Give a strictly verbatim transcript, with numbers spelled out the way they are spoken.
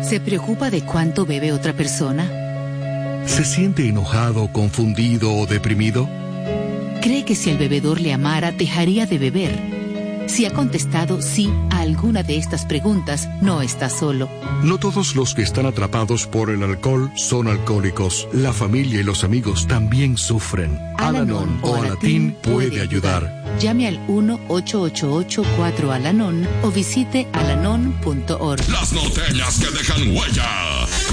¿Se preocupa de cuánto bebe otra persona? ¿Se siente enojado, confundido o deprimido? ¿Cree que si el bebedor le amara, dejaría de beber? Si ha contestado sí a alguna de estas preguntas, no está solo. No todos los que están atrapados por el alcohol son alcohólicos. La familia y los amigos también sufren. Al-Anon o Alatín puede ayudar. Llame al uno ocho ocho ocho cuatro Al-Anon o visite alanon punto org. Las norteñas que dejan huella.